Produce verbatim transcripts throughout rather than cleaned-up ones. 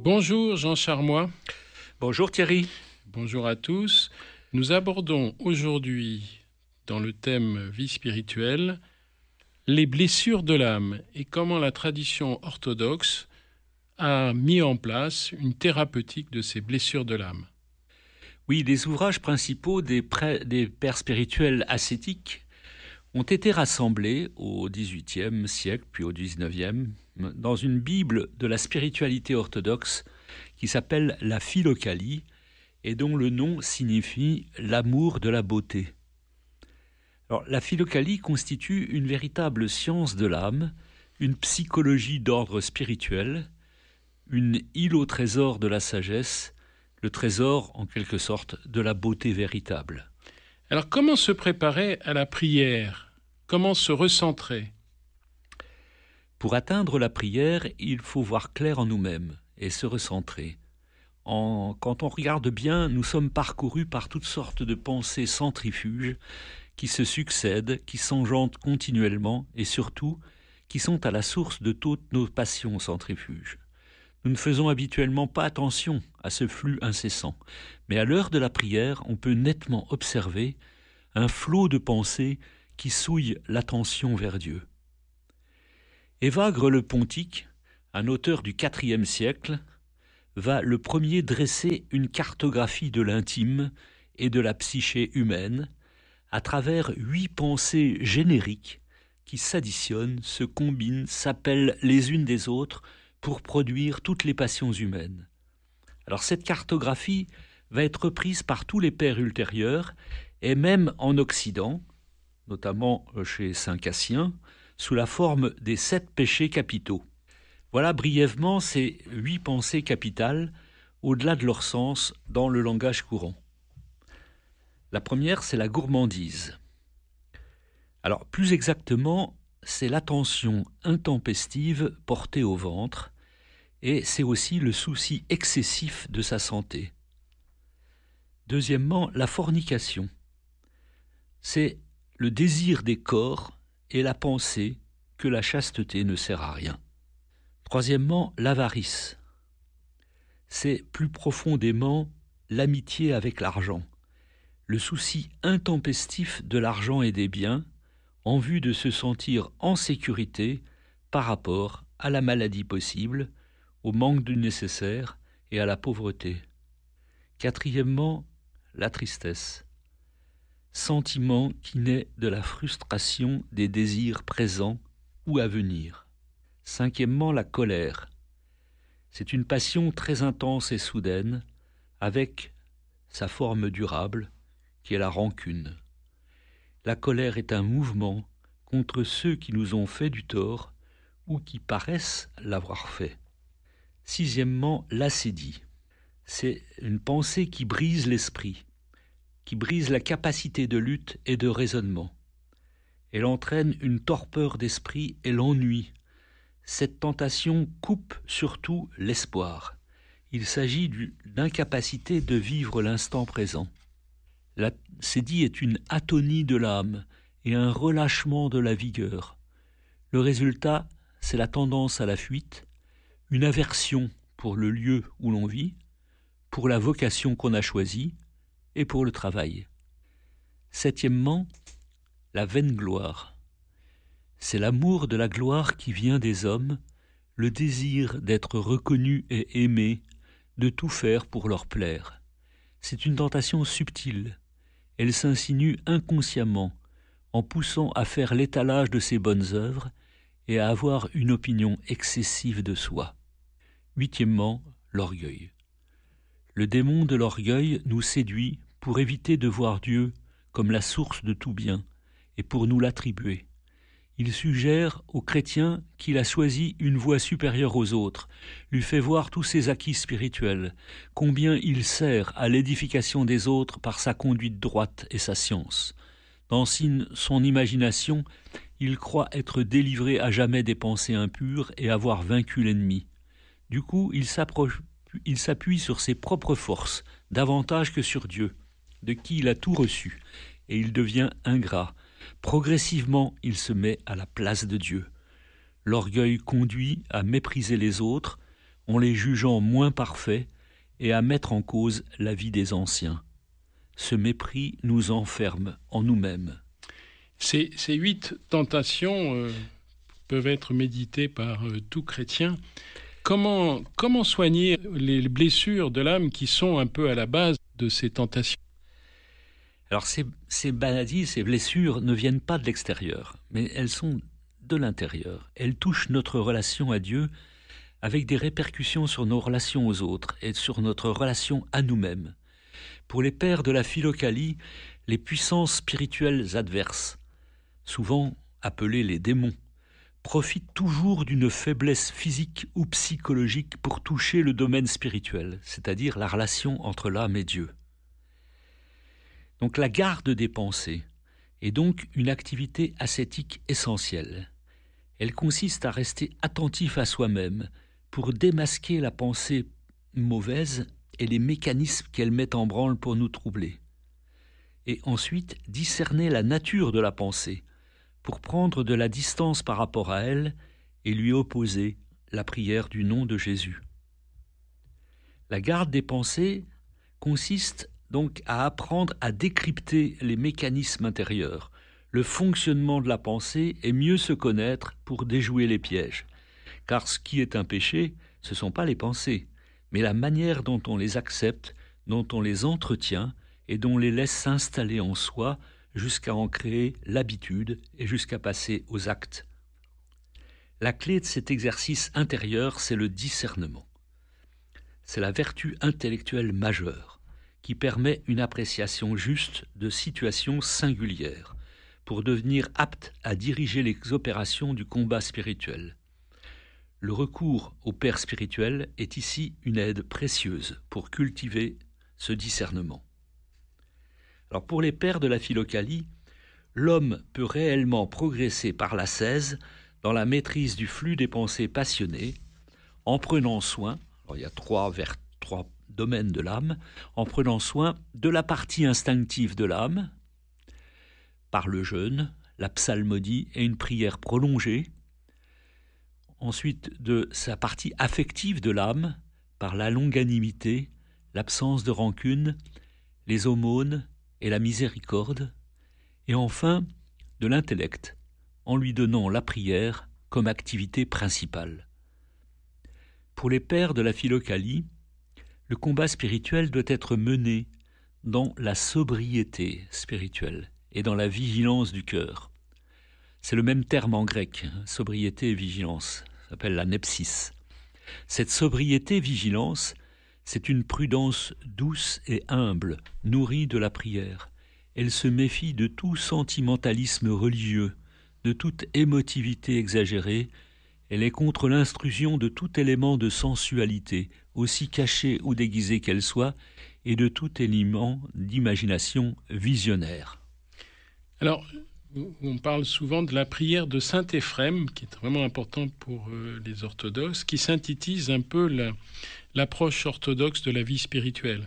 Bonjour Jean Charmois. Bonjour Thierry. Bonjour à tous. Nous abordons aujourd'hui, dans le thème vie spirituelle, les blessures de l'âme et comment la tradition orthodoxe a mis en place une thérapeutique de ces blessures de l'âme. Oui, les ouvrages principaux des, pré- des pères spirituels ascétiques ont été rassemblés au dix-huitième siècle, puis au dix-neuvième, dans une Bible de la spiritualité orthodoxe qui s'appelle la Philokalie et dont le nom signifie l'amour de la beauté. Alors, la Philokalie constitue une véritable science de l'âme, une psychologie d'ordre spirituel, une île au trésor de la sagesse, le trésor en quelque sorte de la beauté véritable. Alors comment se préparer à la prière ? Comment se recentrer ? Pour atteindre la prière, il faut voir clair en nous-mêmes et se recentrer. En, quand on regarde bien, nous sommes parcourus par toutes sortes de pensées centrifuges qui se succèdent, qui s'engendrent continuellement et surtout qui sont à la source de toutes nos passions centrifuges. Nous ne faisons habituellement pas attention à ce flux incessant, mais à l'heure de la prière, on peut nettement observer un flot de pensées qui souille l'attention vers Dieu. Évagre le Pontique, un auteur du quatrième siècle, va le premier dresser une cartographie de l'intime et de la psyché humaine à travers huit pensées génériques qui s'additionnent, se combinent, s'appellent les unes des autres pour produire toutes les passions humaines. Alors cette cartographie va être reprise par tous les pères ultérieurs et même en Occident, notamment chez saint Cassien, sous la forme des sept péchés capitaux. Voilà brièvement ces huit pensées capitales au-delà de leur sens dans le langage courant. La première, c'est la gourmandise. Alors, plus exactement, c'est l'attention intempestive portée au ventre et c'est aussi le souci excessif de sa santé. Deuxièmement, la fornication. C'est le désir des corps et la pensée que la chasteté ne sert à rien. Troisièmement, l'avarice. C'est plus profondément l'amitié avec l'argent, le souci intempestif de l'argent et des biens en vue de se sentir en sécurité par rapport à la maladie possible, au manque du nécessaire et à la pauvreté. Quatrièmement, la tristesse. Sentiment qui naît de la frustration des désirs présents ou à venir. Cinquièmement, la colère. C'est une passion très intense et soudaine, avec sa forme durable, qui est la rancune. La colère est un mouvement contre ceux qui nous ont fait du tort ou qui paraissent l'avoir fait. Sixièmement, l'acédie. C'est une pensée qui brise l'esprit, qui brise la capacité de lutte et de raisonnement. Elle entraîne une torpeur d'esprit et l'ennui. Cette tentation coupe surtout l'espoir. Il s'agit d'une incapacité de vivre l'instant présent. L'acédie est une atonie de l'âme et un relâchement de la vigueur. Le résultat, c'est la tendance à la fuite, une aversion pour le lieu où l'on vit, pour la vocation qu'on a choisie et pour le travail. Septièmement, la vaine gloire. C'est l'amour de la gloire qui vient des hommes, le désir d'être reconnu et aimé, de tout faire pour leur plaire. C'est une tentation subtile. Elle s'insinue inconsciemment, en poussant à faire l'étalage de ses bonnes œuvres et à avoir une opinion excessive de soi. Huitièmement, l'orgueil. Le démon de l'orgueil nous séduit pour éviter de voir Dieu comme la source de tout bien et pour nous l'attribuer. Il suggère au chrétien qu'il a choisi une voie supérieure aux autres, lui fait voir tous ses acquis spirituels, combien il sert à l'édification des autres par sa conduite droite et sa science. Dans son imagination, il croit être délivré à jamais des pensées impures et avoir vaincu l'ennemi. Du coup, il s'approche, il s'appuie sur ses propres forces, davantage que sur Dieu, de qui il a tout reçu, et il devient ingrat. Progressivement, il se met à la place de Dieu. L'orgueil conduit à mépriser les autres, en les jugeant moins parfaits et à mettre en cause la vie des anciens. Ce mépris nous enferme en nous-mêmes. Ces, ces huit tentations euh, peuvent être méditées par euh, tout chrétien. Comment, comment soigner les blessures de l'âme qui sont un peu à la base de ces tentations ? Alors ces, ces maladies, ces blessures ne viennent pas de l'extérieur, mais elles sont de l'intérieur. Elles touchent notre relation à Dieu avec des répercussions sur nos relations aux autres et sur notre relation à nous-mêmes. Pour les pères de la philokalie, les puissances spirituelles adverses, souvent appelées les démons, profitent toujours d'une faiblesse physique ou psychologique pour toucher le domaine spirituel, c'est-à-dire la relation entre l'âme et Dieu. Donc la garde des pensées est donc une activité ascétique essentielle. Elle consiste à rester attentif à soi-même pour démasquer la pensée mauvaise et les mécanismes qu'elle met en branle pour nous troubler. Et ensuite discerner la nature de la pensée pour prendre de la distance par rapport à elle et lui opposer la prière du nom de Jésus. La garde des pensées consiste donc à apprendre à décrypter les mécanismes intérieurs, le fonctionnement de la pensée et mieux se connaître pour déjouer les pièges. Car ce qui est un péché, ce ne sont pas les pensées, mais la manière dont on les accepte, dont on les entretient et dont on les laisse s'installer en soi jusqu'à en créer l'habitude et jusqu'à passer aux actes. La clé de cet exercice intérieur, c'est le discernement. C'est la vertu intellectuelle majeure qui permet une appréciation juste de situations singulières pour devenir apte à diriger les opérations du combat spirituel. Le recours au père spirituel est ici une aide précieuse pour cultiver ce discernement. Alors pour les pères de la philokalie, l'homme peut réellement progresser par l'ascèse dans la maîtrise du flux des pensées passionnées, en prenant soin, alors il y a trois, vers, trois domaines de l'âme, en prenant soin de la partie instinctive de l'âme, par le jeûne, la psalmodie et une prière prolongée, ensuite de sa partie affective de l'âme, par la longanimité, l'absence de rancune, les aumônes et la miséricorde, et enfin de l'intellect, en lui donnant la prière comme activité principale. Pour les pères de la philokalie, le combat spirituel doit être mené dans la sobriété spirituelle et dans la vigilance du cœur. C'est le même terme en grec, sobriété et vigilance, ça s'appelle la nepsis. Cette sobriété-vigilance, c'est une prudence douce et humble, nourrie de la prière. Elle se méfie de tout sentimentalisme religieux, de toute émotivité exagérée. Elle est contre l'intrusion de tout élément de sensualité, aussi caché ou déguisé qu'elle soit, et de tout élément d'imagination visionnaire. Alors, on parle souvent de la prière de saint Éphrem, qui est vraiment importante pour euh, les orthodoxes, qui synthétise un peu la, l'approche orthodoxe de la vie spirituelle.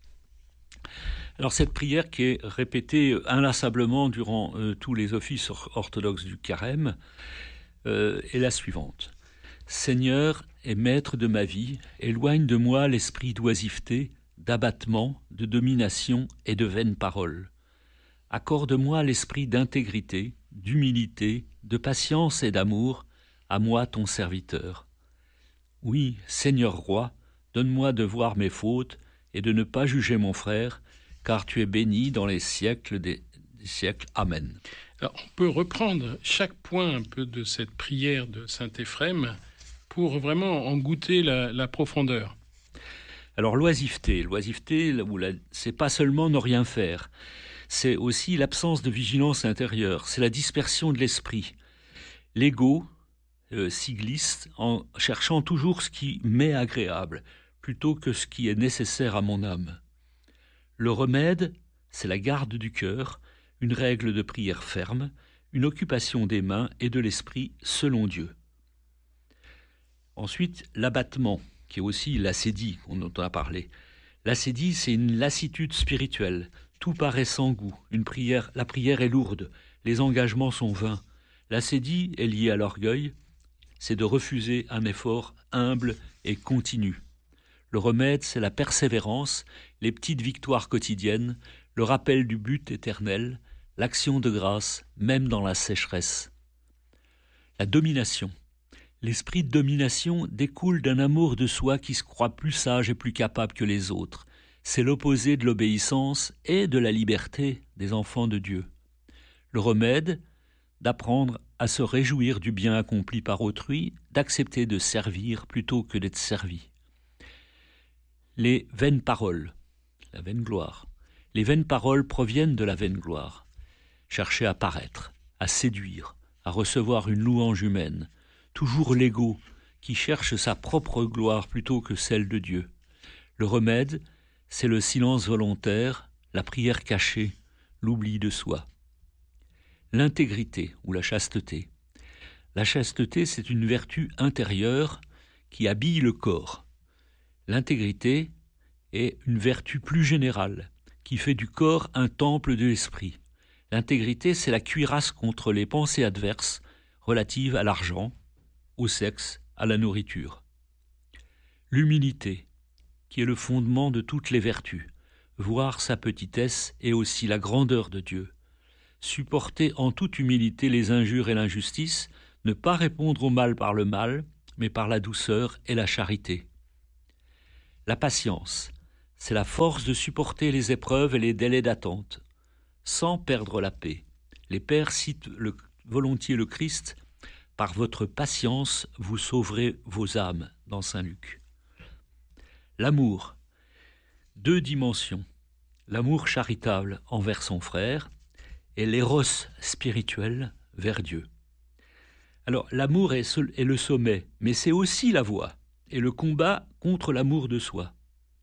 Alors cette prière qui est répétée inlassablement durant euh, tous les offices orthodoxes du carême euh, est la suivante. Seigneur et maître de ma vie, éloigne de moi l'esprit d'oisiveté, d'abattement, de domination et de vaines paroles. Accorde-moi l'esprit d'intégrité, d'humilité, de patience et d'amour, à moi ton serviteur. Oui, Seigneur roi, donne-moi de voir mes fautes et de ne pas juger mon frère, car tu es béni dans les siècles des, des siècles. Amen. Alors, on peut reprendre chaque point un peu de cette prière de saint Éphrem pour vraiment en goûter la, la profondeur. Alors, l'oisiveté, l'oisiveté, c'est pas seulement ne rien faire, c'est aussi l'absence de vigilance intérieure, c'est la dispersion de l'esprit. L'ego euh, s'y glisse en cherchant toujours ce qui m'est agréable, plutôt que ce qui est nécessaire à mon âme. Le remède, c'est la garde du cœur, une règle de prière ferme, une occupation des mains et de l'esprit selon Dieu. Ensuite, l'abattement, qui est aussi l'acédie, dont on a parlé. L'acédie, c'est une lassitude spirituelle. Tout paraît sans goût. Une prière, la prière est lourde. Les engagements sont vains. L'acédie est liée à l'orgueil c'est de refuser un effort humble et continu. Le remède, c'est la persévérance, les petites victoires quotidiennes, le rappel du but éternel, l'action de grâce, même dans la sécheresse. La domination. L'esprit de domination découle d'un amour de soi qui se croit plus sage et plus capable que les autres. C'est l'opposé de l'obéissance et de la liberté des enfants de Dieu. Le remède, d'apprendre à se réjouir du bien accompli par autrui, d'accepter de servir plutôt que d'être servi. Les vaines paroles, la vaine gloire. Les vaines paroles proviennent de la vaine gloire. Chercher à paraître, à séduire, à recevoir une louange humaine. Toujours l'ego qui cherche sa propre gloire plutôt que celle de Dieu. Le remède, c'est le silence volontaire, la prière cachée, l'oubli de soi. L'intégrité ou la chasteté. La chasteté, c'est une vertu intérieure qui habille le corps. L'intégrité est une vertu plus générale qui fait du corps un temple de l'esprit. L'intégrité, c'est la cuirasse contre les pensées adverses relatives à l'argent, au sexe, à la nourriture. L'humilité, qui est le fondement de toutes les vertus, voir sa petitesse et aussi la grandeur de Dieu. Supporter en toute humilité les injures et l'injustice, ne pas répondre au mal par le mal, mais par la douceur et la charité. La patience, c'est la force de supporter les épreuves et les délais d'attente, sans perdre la paix. Les pères citent le, volontiers le Christ, « Par votre patience, vous sauverez vos âmes » dans Saint Luc. L'amour, deux dimensions. L'amour charitable envers son frère et l'éros spirituel vers Dieu. Alors, l'amour est, est le sommet, mais c'est aussi la voie et le combat contre l'amour de soi.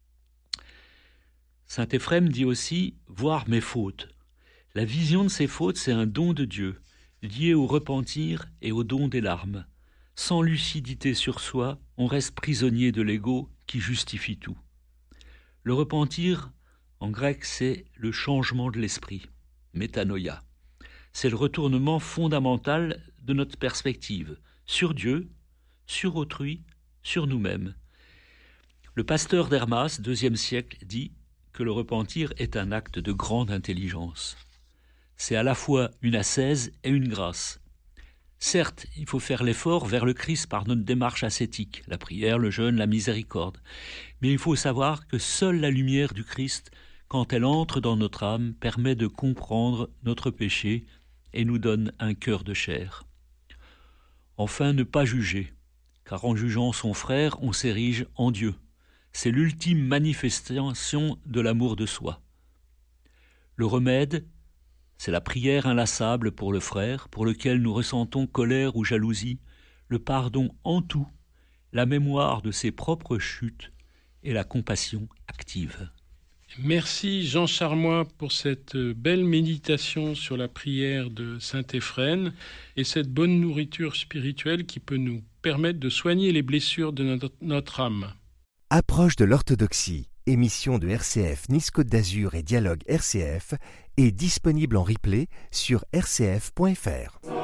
Saint Éphrem dit aussi « voir mes fautes ». La vision de ses fautes, c'est un don de Dieu, lié au repentir et au don des larmes. Sans lucidité sur soi, on reste prisonnier de l'ego qui justifie tout. Le repentir, en grec, c'est le changement de l'esprit, métanoïa. C'est le retournement fondamental de notre perspective, sur Dieu, sur autrui, sur nous-mêmes. Le pasteur d'Hermas, deuxième siècle, dit que le repentir est un acte de grande intelligence. C'est à la fois une ascèse et une grâce. Certes, il faut faire l'effort vers le Christ par notre démarche ascétique, la prière, le jeûne, la miséricorde. Mais il faut savoir que seule la lumière du Christ, quand elle entre dans notre âme, permet de comprendre notre péché et nous donne un cœur de chair. Enfin, ne pas juger, car en jugeant son frère, on s'érige en Dieu. C'est l'ultime manifestation de l'amour de soi. Le remède, c'est la prière inlassable pour le frère, pour lequel nous ressentons colère ou jalousie, le pardon en tout, la mémoire de ses propres chutes et la compassion active. Merci Jean Charmois pour cette belle méditation sur la prière de Saint Éphrem et cette bonne nourriture spirituelle qui peut nous permettre de soigner les blessures de notre, notre âme. Approche de l'orthodoxie, émission de R C F Nice-Côte d'Azur et Dialogue R C F, est disponible en replay sur r c f point f r.